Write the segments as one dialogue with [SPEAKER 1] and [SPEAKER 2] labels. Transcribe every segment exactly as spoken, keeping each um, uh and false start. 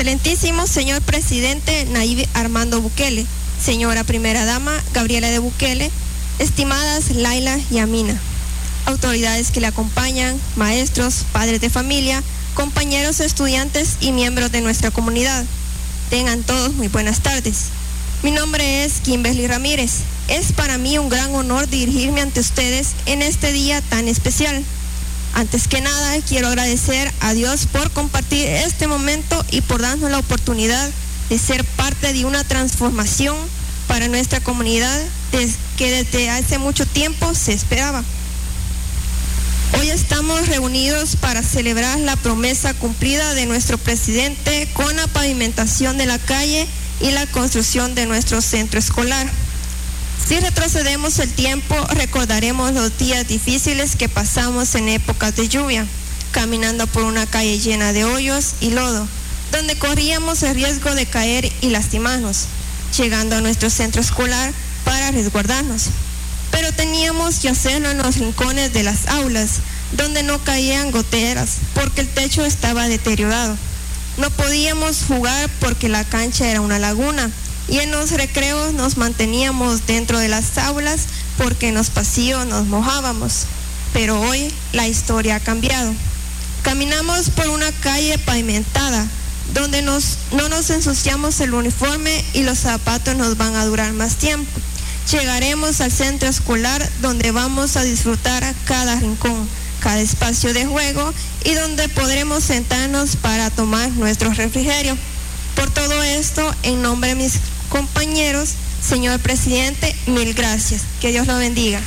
[SPEAKER 1] Excelentísimo señor presidente Nayib Armando Bukele, señora primera dama Gabriela de Bukele, estimadas Laila y Amina, autoridades que le acompañan, maestros, padres de familia, compañeros estudiantes y miembros de nuestra comunidad. Tengan todos muy buenas tardes. Mi nombre es Kimberly Ramírez. Es para mí un gran honor dirigirme ante ustedes en este día tan especial. Antes que nada, quiero agradecer a Dios por compartir este momento y por darnos la oportunidad de ser parte de una transformación para nuestra comunidad que desde hace mucho tiempo se esperaba. Hoy estamos reunidos para celebrar la promesa cumplida de nuestro presidente con la pavimentación de la calle y la construcción de nuestro centro escolar. Si retrocedemos el tiempo, recordaremos los días difíciles que pasamos en épocas de lluvia, caminando por una calle llena de hoyos y lodo, donde corríamos el riesgo de caer y lastimarnos, llegando a nuestro centro escolar para resguardarnos. Pero teníamos que hacerlo en los rincones de las aulas, donde no caían goteras, porque el techo estaba deteriorado. No podíamos jugar porque la cancha era una laguna, y en los recreos nos manteníamos dentro de las aulas porque en los pasillos nos mojábamos. Pero hoy la historia ha cambiado. Caminamos por una calle pavimentada, donde nos, no nos ensuciamos el uniforme y los zapatos nos van a durar más tiempo. Llegaremos al centro escolar, donde vamos a disfrutar cada rincón, cada espacio de juego y donde podremos sentarnos para tomar nuestro refrigerio. Por todo esto, en nombre de mis compañeros, señor presidente, mil gracias. Que Dios lo bendiga.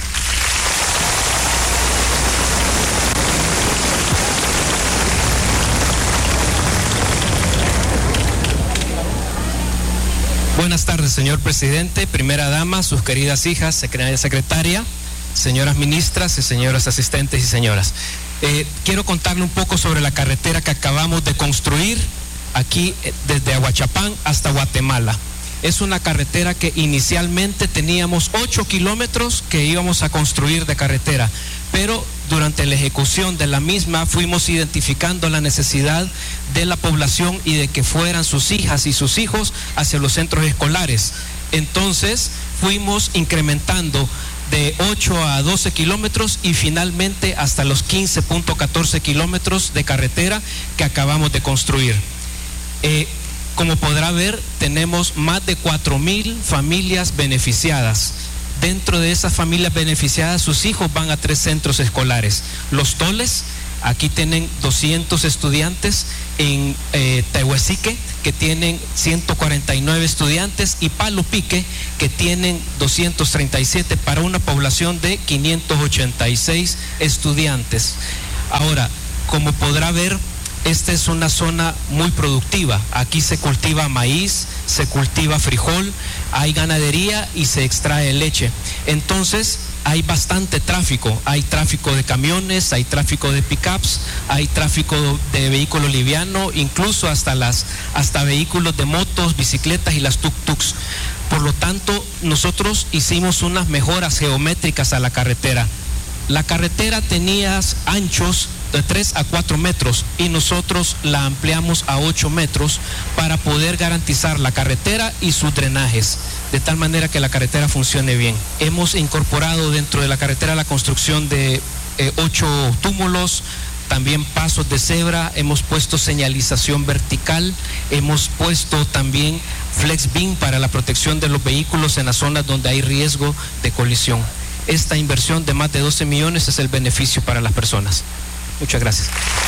[SPEAKER 2] Buenas tardes, señor presidente, primera dama, sus queridas hijas, secretaria, secretaria, señoras ministras y señoras asistentes y señoras. Eh, quiero contarle un poco sobre la carretera que acabamos de construir aquí desde Aguachapán hasta Guatemala. Es una carretera que inicialmente teníamos ocho kilómetros que íbamos a construir de carretera, pero durante la ejecución de la misma fuimos identificando la necesidad de la población y de que fueran sus hijas y sus hijos hacia los centros escolares. Entonces fuimos incrementando de ocho a doce kilómetros y finalmente hasta los quince punto catorce kilómetros de carretera que acabamos de construir. Eh, como podrá ver, tenemos más de cuatro mil familias beneficiadas. Dentro de esas familias beneficiadas, sus hijos van a tres centros escolares. Los Toles, aquí tienen doscientos estudiantes, en eh, Tehuesique, que tienen ciento cuarenta y nueve estudiantes, y Palo Pique, que tienen doscientos treinta y siete, para una población de quinientos ochenta y seis estudiantes. Ahora, como podrá ver, esta es una zona muy productiva. Aquí se cultiva maíz, se cultiva frijol, hay ganadería y se extrae leche. Entonces hay bastante tráfico, hay tráfico de camiones, hay tráfico de pickups, hay tráfico de vehículos livianos, incluso hasta las hasta vehículos de motos, bicicletas y las tuk-tuks. Por lo tanto, nosotros hicimos unas mejoras geométricas a la carretera. La carretera tenía anchos de tres a cuatro metros y nosotros la ampliamos a ocho metros para poder garantizar la carretera y sus drenajes, de tal manera que la carretera funcione bien. Hemos incorporado dentro de la carretera la construcción de eh, ocho túmulos, también pasos de cebra, hemos puesto señalización vertical, hemos puesto también flex beam para la protección de los vehículos en las zonas donde hay riesgo de colisión. Esta inversión de más de doce millones es el beneficio para las personas. Muchas gracias.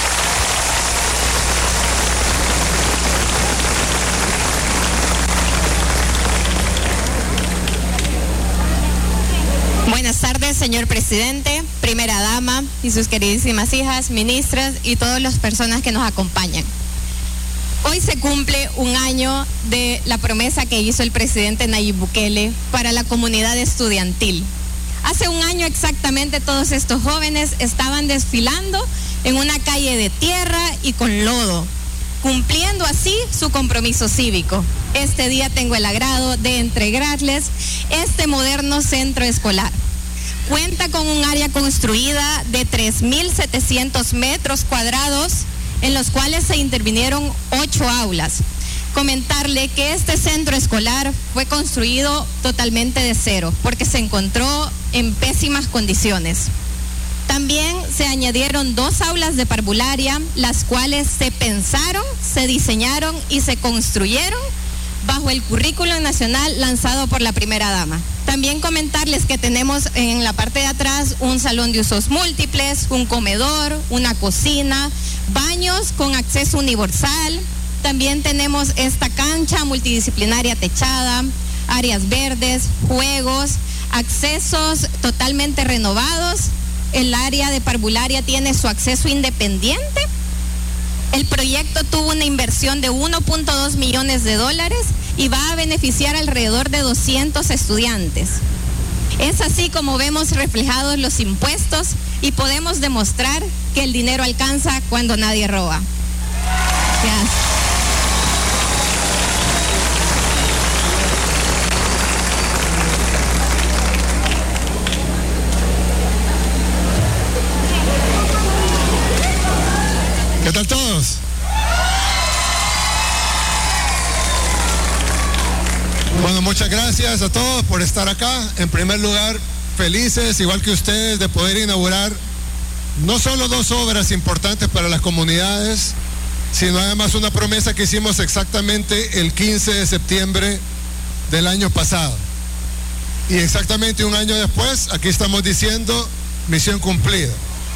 [SPEAKER 3] Buenas tardes, señor presidente, primera dama y sus queridísimas hijas, ministras y todas las personas que nos acompañan. Hoy se cumple un año de la promesa que hizo el presidente Nayib Bukele para la comunidad estudiantil. Hace un año exactamente todos estos jóvenes estaban desfilando en una calle de tierra y con lodo, cumpliendo así su compromiso cívico. Este día tengo el agrado de entregarles este moderno centro escolar. Cuenta con un área construida de tres mil setecientos metros cuadrados, en los cuales se intervinieron ocho aulas. comentarle que este centro escolar fue construido totalmente de cero, porque se encontró en pésimas condiciones. También se añadieron dos aulas de parvularia, las cuales se pensaron, se diseñaron y se construyeron bajo el currículum nacional lanzado por la primera dama. También comentarles que tenemos en la parte de atrás un salón de usos múltiples, un comedor, una cocina, baños con acceso universal. También tenemos esta cancha multidisciplinaria techada, áreas verdes, juegos, accesos totalmente renovados. El área de parvularia tiene su acceso independiente. El proyecto tuvo una inversión de uno punto dos millones de dólares y va a beneficiar alrededor de doscientos estudiantes. Es así como vemos reflejados los impuestos y podemos demostrar que el dinero alcanza cuando nadie roba. Gracias.
[SPEAKER 4] ¿Qué tal todos? Bueno, muchas gracias a todos por estar acá. En primer lugar, felices, igual que ustedes, de poder inaugurar no solo dos obras importantes para las comunidades, sino además una promesa que hicimos exactamente el quince de septiembre del año pasado. Y exactamente un año después, aquí estamos diciendo misión cumplida.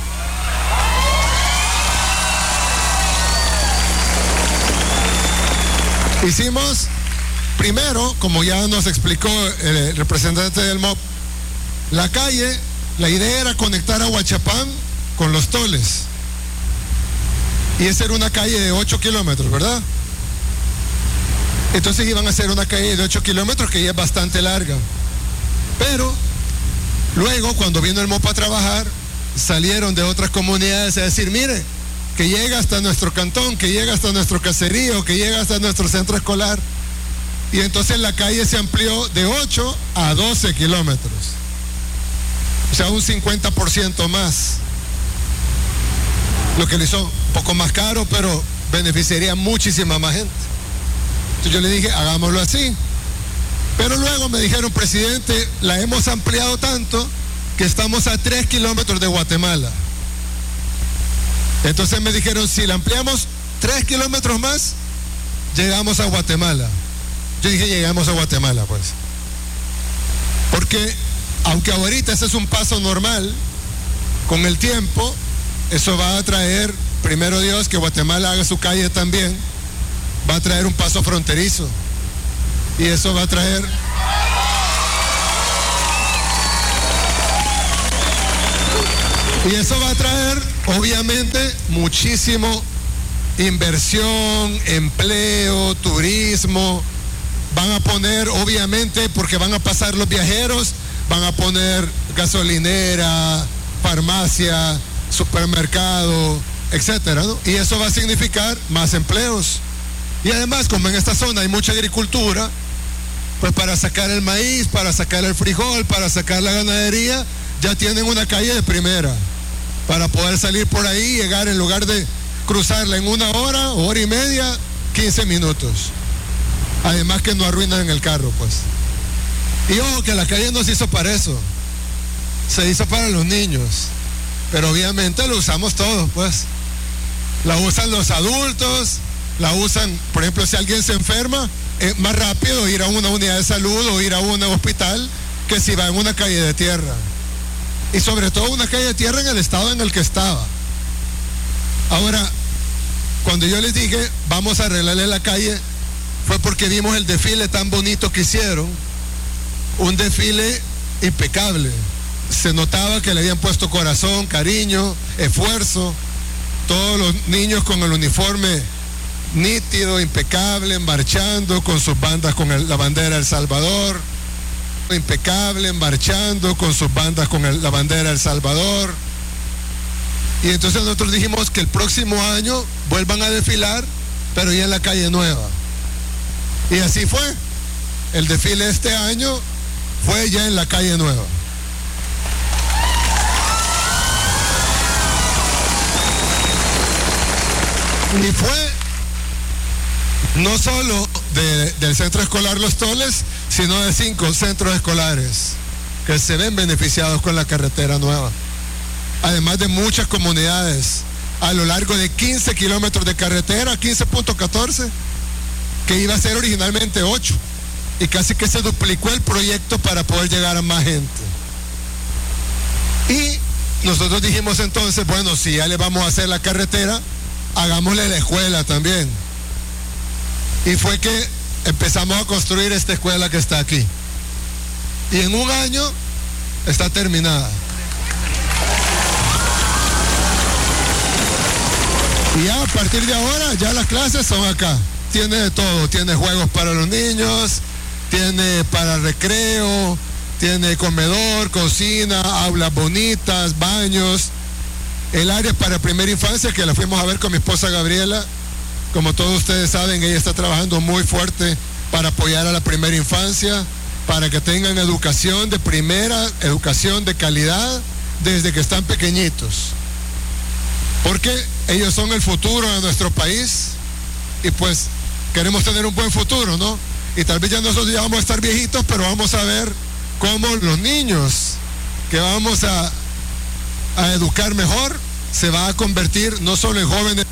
[SPEAKER 4] Hicimos, primero, como ya nos explicó el representante del M O P, la calle, la idea era conectar a Huachapán con Los Toles. Y esa era una calle de ocho kilómetros, ¿verdad? Entonces iban a hacer una calle de ocho kilómetros que ya es bastante larga. Pero luego, cuando vino el M O P a trabajar, salieron de otras comunidades a decir, mire, que llega hasta nuestro cantón, que llega hasta nuestro caserío, que llega hasta nuestro centro escolar. Y entonces la calle se amplió de ocho a doce kilómetros. O sea, un cincuenta por ciento más. Lo que le hizo un poco más caro, pero beneficiaría muchísima más gente. Entonces yo le dije, hagámoslo así. Pero luego me dijeron, presidente, la hemos ampliado tanto que estamos a tres kilómetros de Guatemala. Entonces me dijeron, si la ampliamos tres kilómetros más, llegamos a Guatemala. Yo dije, llegamos a Guatemala, pues. Porque, aunque ahorita ese es un paso normal, con el tiempo, eso va a traer, primero Dios, que Guatemala haga su calle también, va a traer un paso fronterizo. Y eso va a traer... Y eso va a traer, obviamente, muchísimo inversión, empleo, turismo. Van a poner, obviamente, porque van a pasar los viajeros, van a poner gasolinera, farmacia, supermercado, etcétera, ¿no? Y eso va a significar más empleos. Y además, como en esta zona hay mucha agricultura, pues para sacar el maíz, para sacar el frijol, para sacar la ganadería, ya tienen una calle de primera. Para poder salir por ahí y llegar, en lugar de cruzarla en una hora, hora y media, quince minutos. Además que no arruinan el carro, pues. Y ojo, que la calle no se hizo para eso. Se hizo para los niños. Pero obviamente lo usamos todos, pues. La usan los adultos, la usan, por ejemplo, si alguien se enferma, es más rápido ir a una unidad de salud o ir a un hospital que si va en una calle de tierra. Y sobre todo una calle de tierra en el estado en el que estaba. Ahora, cuando yo les dije, vamos a arreglarle la calle, fue porque vimos el desfile tan bonito que hicieron. Un desfile impecable. Se notaba que le habían puesto corazón, cariño, esfuerzo. Todos los niños con el uniforme nítido, impecable, marchando con sus bandas, con el, la bandera de El Salvador. Impecable, marchando con sus bandas con el, la bandera de El Salvador. Y entonces nosotros dijimos que el próximo año vuelvan a desfilar, pero ya en la calle nueva. Y así fue. El desfile este año fue ya en la calle nueva. Y fue no solo de, del centro escolar Los Toles, sino de cinco centros escolares que se ven beneficiados con la carretera nueva. Además de muchas comunidades a lo largo de quince kilómetros de carretera, quince punto catorce, que iba a ser originalmente ocho, y casi que se duplicó el proyecto para poder llegar a más gente. Y nosotros dijimos entonces, bueno, si ya le vamos a hacer la carretera, hagámosle la escuela también. Y fue que empezamos a construir esta escuela que está aquí. Y en un año está terminada. Y ya a partir de ahora, ya las clases son acá. Tiene de todo, tiene juegos para los niños, tiene para recreo, tiene comedor, cocina, aulas bonitas, baños. El área para primera infancia, que la fuimos a ver con mi esposa Gabriela, como todos ustedes saben, ella está trabajando muy fuerte para apoyar a la primera infancia, para que tengan educación de primera, educación de calidad, desde que están pequeñitos. Porque ellos son el futuro de nuestro país y pues queremos tener un buen futuro, ¿no? Y tal vez ya nosotros ya vamos a estar viejitos, pero vamos a ver cómo los niños que vamos a, a educar mejor se va a convertir no solo en jóvenes,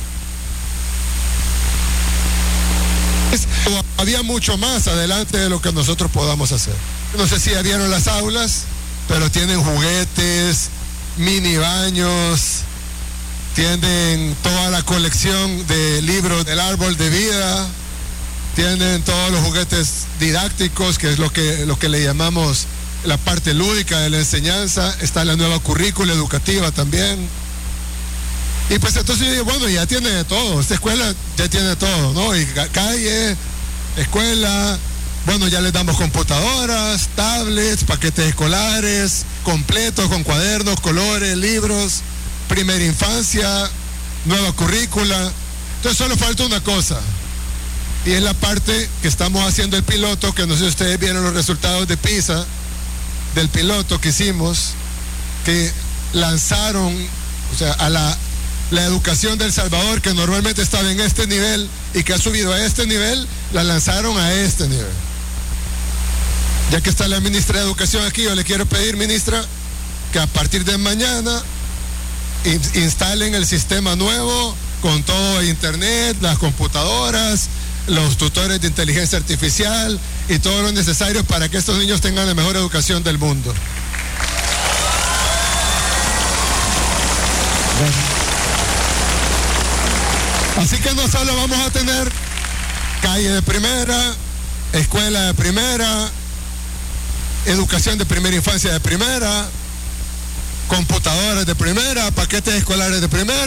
[SPEAKER 4] todavía mucho más adelante de lo que nosotros podamos hacer. No sé si ya vieron las aulas, pero tienen juguetes, mini baños, tienen toda la colección de libros del árbol de vida, tienen todos los juguetes didácticos, que es lo que, lo que le llamamos la parte lúdica de la enseñanza. Está la nueva currícula educativa también. Y pues entonces, bueno, ya tiene de todo, esta escuela ya tiene todo, ¿no? Y calle, escuela, bueno, ya les damos computadoras, tablets, paquetes escolares, completos con cuadernos, colores, libros, primera infancia, nueva currícula. Entonces solo falta una cosa, y es la parte que estamos haciendo el piloto, que no sé si ustedes vieron los resultados de PISA, del piloto que hicimos, que lanzaron, o sea, a la... La educación de El Salvador, que normalmente estaba en este nivel y que ha subido a este nivel, la lanzaron a este nivel. Ya que está la ministra de Educación aquí, yo le quiero pedir, ministra, que a partir de mañana in- instalen el sistema nuevo con todo internet, las computadoras, los tutores de inteligencia artificial y todo lo necesario para que estos niños tengan la mejor educación del mundo. Gracias. Así que no solo vamos a tener calle de primera, escuela de primera, educación de primera infancia de primera, computadoras de primera, paquetes escolares de primera.